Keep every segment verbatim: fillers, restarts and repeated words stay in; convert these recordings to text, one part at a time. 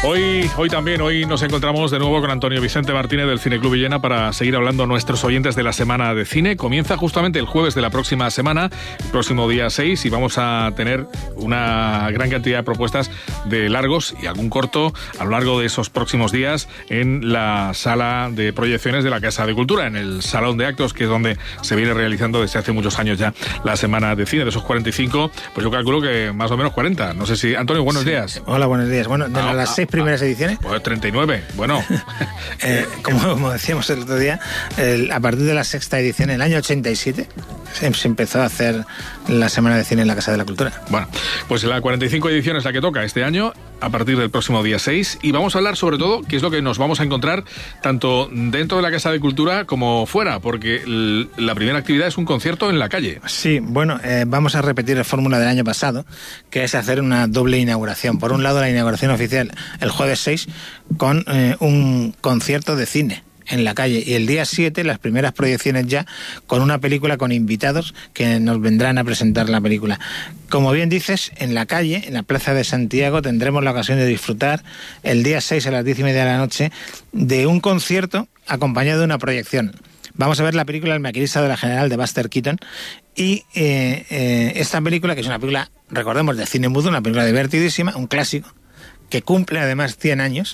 Hoy, hoy también, hoy nos encontramos de nuevo con Antonio Vicente Martínez del Cineclub Villena para seguir hablando a nuestros oyentes de la Semana de Cine. Comienza justamente el jueves de la próxima semana, el próximo día seis, y vamos a tener una gran cantidad de propuestas de largos y algún corto a lo largo de esos próximos días en la sala de proyecciones de la Casa de Cultura, en el Salón de Actos, que es donde se viene realizando desde hace muchos años ya la Semana de Cine. De esos cuarenta y cinco, pues yo calculo que más o menos cuarenta. No sé si... Antonio, buenos sí. días. Hola, buenos días. Bueno, de ah, las ah, seis primeras ediciones... Pues treinta y nueve, bueno. eh, como, como decíamos el otro día, el, a partir de la sexta edición, en el año ochenta y siete, se, se empezó a hacer la Semana de Cine en la Casa de la Cultura. Bueno, pues la cuarenta y cinco edición es la que toca este año, a partir del próximo día seis, y vamos a hablar sobre todo qué es lo que nos vamos a encontrar tanto dentro de la Casa de Cultura como fuera, porque el, la primera actividad es un concierto en la calle. Sí, bueno, eh, vamos a repetir la fórmula del año pasado, que es hacer una doble inauguración. Por un lado, la inauguración oficial el jueves seis, con eh, un concierto de cine en la calle, y el día siete las primeras proyecciones ya con una película con invitados que nos vendrán a presentar la película. Como bien dices, en la calle, en la Plaza de Santiago, tendremos la ocasión de disfrutar el día seis a las diez y media de la noche de un concierto acompañado de una proyección. Vamos a ver la película El maquinista de la General de Buster Keaton, y eh, eh, esta película, que es una película, recordemos, de cine mudo, una película divertidísima, un clásico, que cumple además cien años,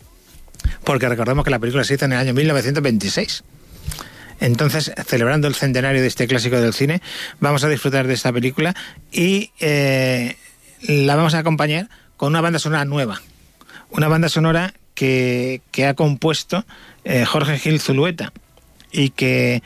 porque recordemos que la película se hizo en el año mil novecientos veintiséis. Entonces, celebrando el centenario de este clásico del cine, vamos a disfrutar de esta película y eh, la vamos a acompañar con una banda sonora nueva. Una banda sonora que, que ha compuesto eh, Jorge Gil Zulueta, y que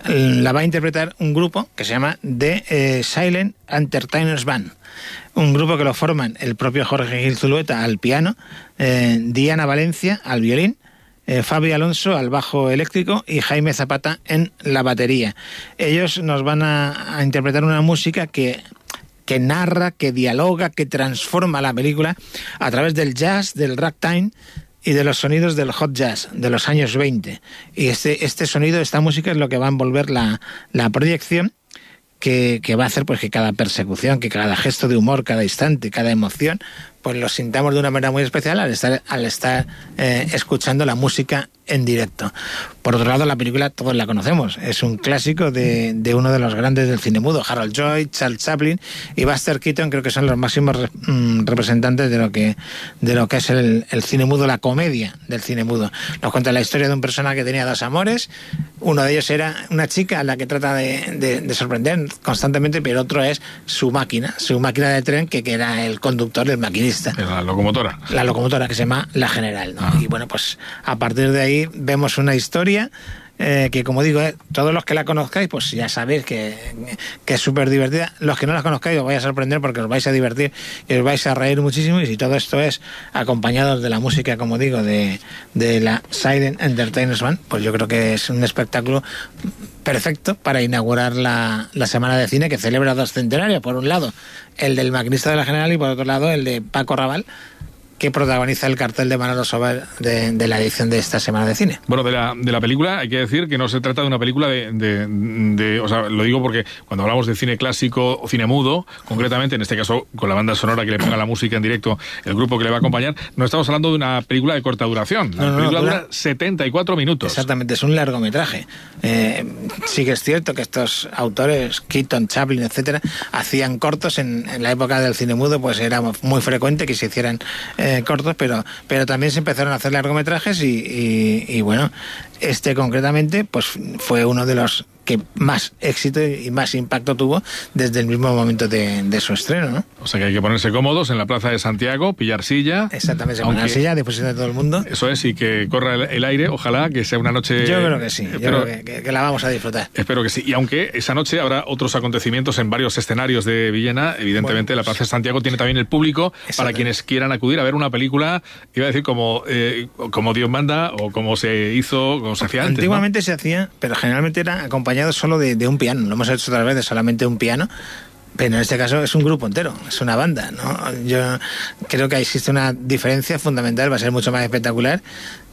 la va a interpretar un grupo que se llama The eh, Silent Entertainers Band. Un grupo que lo forman el propio Jorge Gil Zulueta al piano, eh, Diana Valencia al violín, eh, Fabio Alonso al bajo eléctrico y Jaime Zapata en la batería. Ellos nos van a, a interpretar una música que, que narra, que dialoga, que transforma la película a través del jazz, del ragtime y de los sonidos del hot jazz de los años veinte. Y este, este sonido, esta música es lo que va a envolver la, la proyección, que, que va a hacer pues que cada persecución, que cada gesto de humor, cada instante, cada emoción, pues lo sintamos de una manera muy especial al estar, al estar eh, escuchando la música en directo. Por otro lado, la película todos la conocemos, es un clásico de, de uno de los grandes del cine mudo, Harold Lloyd, Charles Chaplin y Buster Keaton. Creo que son los máximos re, mm, representantes de lo que de lo que es el, el cine mudo, la comedia del cine mudo. Nos cuenta la historia de un personaje que tenía dos amores. Uno de ellos era una chica a la que trata de, de, de sorprender constantemente, pero otro es su máquina, su máquina de tren, que, que era el conductor, el maquinista. La locomotora. La locomotora, que se llama La General, ¿no? Ah. Y bueno, pues a partir de ahí vemos una historia eh, que, como digo, eh, todos los que la conozcáis, pues ya sabéis que, que es súper divertida. Los que no la conozcáis os vais a sorprender porque os vais a divertir y os vais a reír muchísimo. Y si todo esto es acompañado de la música, como digo, de, de la Silent Entertainers Band, pues yo creo que es un espectáculo perfecto para inaugurar la, la Semana de Cine, que celebra dos centenarios. Por un lado, el del maquinista de la General, y por otro lado, el de Paco Rabanne, que protagoniza el cartel de Manolo Sober de, de la edición de esta Semana de Cine. Bueno, de la, de la película hay que decir que no se trata de una película de, de, de... O sea, lo digo porque cuando hablamos de cine clásico o cine mudo, concretamente, en este caso con la banda sonora que le ponga la música en directo, el grupo que le va a acompañar, no estamos hablando de una película de corta duración. La no, no, película no, dura setenta y cuatro minutos. Exactamente, es un largometraje. Eh, sí que es cierto que estos autores, Keaton, Chaplin, etcétera, hacían cortos en, en la época del cine mudo, pues era muy frecuente que se hicieran Eh, cortos, pero pero también se empezaron a hacer largometrajes y, y, y bueno, este concretamente pues fue uno de los que más éxito y más impacto tuvo desde el mismo momento de, de su estreno, ¿no? O sea que hay que ponerse cómodos en la Plaza de Santiago, pillar silla. Exactamente, aunque, poner silla a disposición de todo el mundo. Eso es, y que corra el, el aire, ojalá que sea una noche... Yo creo que sí, yo creo que, que, que la vamos a disfrutar. Espero que sí, y aunque esa noche habrá otros acontecimientos en varios escenarios de Villena, evidentemente bueno, pues, la Plaza de Santiago tiene también el público para quienes quieran acudir a ver una película, iba a decir como, eh, como Dios manda o como se hizo, como se hacía antes. Antiguamente, ¿no?, se hacía, pero generalmente era acompañado solo de, de un piano. Lo hemos hecho otras veces solamente un piano, pero en este caso es un grupo entero, es una banda, ¿no? Yo creo que existe una diferencia fundamental, va a ser mucho más espectacular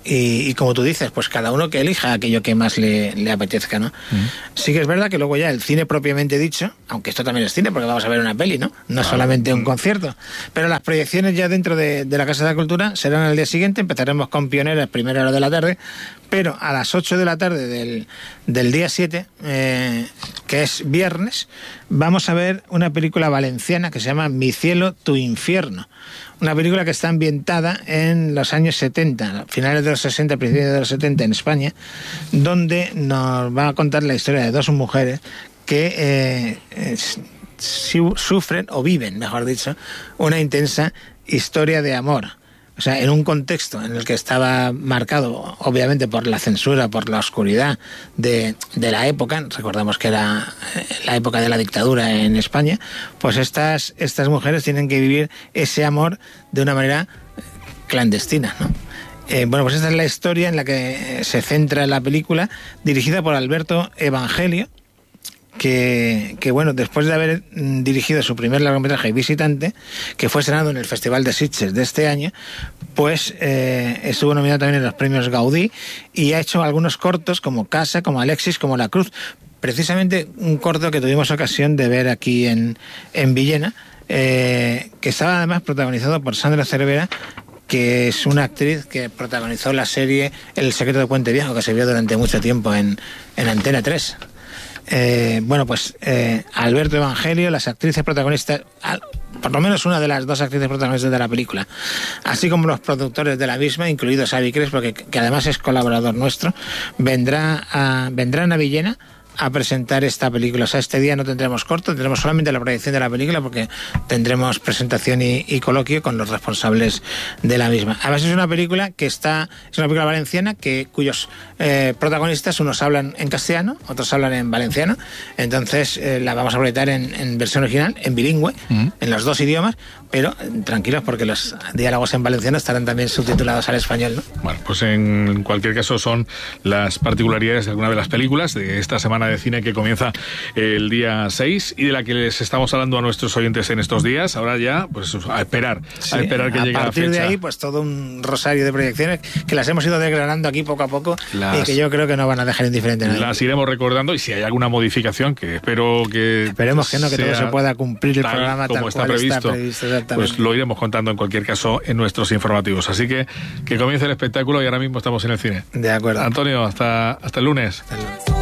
Y, y como tú dices, pues cada uno que elija aquello que más le, le apetezca, ¿no? Uh-huh. Sí que es verdad que luego ya el cine propiamente dicho, aunque esto también es cine porque vamos a ver una peli, ¿no? No es solamente un concierto. Pero las proyecciones ya dentro de, de la Casa de la Cultura serán al día siguiente. Empezaremos con Pioneras, primera hora de la tarde, pero a las ocho de la tarde del, del día siete, eh, que es viernes, vamos a ver una película valenciana que se llama Mi cielo, tu infierno. Una película que está ambientada en los años setenta, finales de los sesenta, principios de los setenta en España, donde nos va a contar la historia de dos mujeres que eh, eh, sufren, o viven, mejor dicho, una intensa historia de amor. O sea, en un contexto en el que estaba marcado, obviamente, por la censura, por la oscuridad de, de la época, recordamos que era la época de la dictadura en España, pues estas, estas mujeres tienen que vivir ese amor de una manera clandestina, ¿no? Eh, bueno, pues esta es la historia en la que se centra la película, dirigida por Alberto Evangelio, Que, que bueno, después de haber dirigido su primer largometraje Visitante, que fue estrenado en el Festival de Sitges de este año, pues eh, estuvo nominado también en los premios Gaudí y ha hecho algunos cortos como Casa, como Alexis, como La Cruz. Precisamente un corto que tuvimos ocasión de ver aquí en, en Villena, eh, que estaba además protagonizado por Sandra Cervera, que es una actriz que protagonizó la serie El secreto de Puente Viejo, que se vio durante mucho tiempo en, en Antena tres. Eh, bueno, pues eh, Alberto Evangelio, las actrices protagonistas, por lo menos una de las dos actrices protagonistas de la película, así como los productores de la misma, incluido Xavi Crespo, que, que además es colaborador nuestro, vendrá a, vendrán a Villena a presentar esta película. O sea, este día no tendremos corto, tendremos solamente la proyección de la película porque tendremos presentación y, y coloquio con los responsables de la misma. Además es una película que está, es una película valenciana que cuyos eh, protagonistas unos hablan en castellano, otros hablan en valenciano, entonces eh, la vamos a proyectar en, en versión original, en bilingüe, uh-huh. en los dos idiomas, pero eh, tranquilos porque los diálogos en valenciano estarán también subtitulados al español, ¿no? Bueno, pues en cualquier caso son las particularidades de alguna de las películas de esta semana de cine que comienza el día seis y de la que les estamos hablando a nuestros oyentes en estos días. Ahora ya, pues a esperar, sí, a esperar que llegue la fecha. A partir de ahí, pues todo un rosario de proyecciones que las hemos ido declarando aquí poco a poco las, y que yo creo que no van a dejar indiferente a nadie. Las iremos recordando y si hay alguna modificación, que espero que esperemos que no, que todo se pueda cumplir el tal programa como tal está cual previsto, está previsto, pues lo iremos contando en cualquier caso en nuestros informativos. Así que que comience el espectáculo y ahora mismo estamos en el cine. De acuerdo. Antonio, hasta, hasta el lunes. Hasta el lunes.